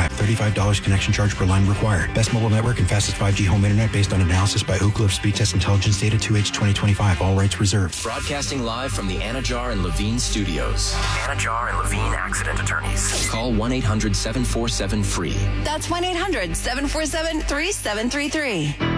2025. $35 connection charge per line required. Best mobile network and fastest 5G home internet based on analysis by Ookla of Speed Test Intelligence Data 2H 2025. All rights reserved. Broadcasting live from the Anajar and Levine studios. Anajar and Levine Accident Attorneys. Call 1-800-747-FREE. That's 1-800-747-3733.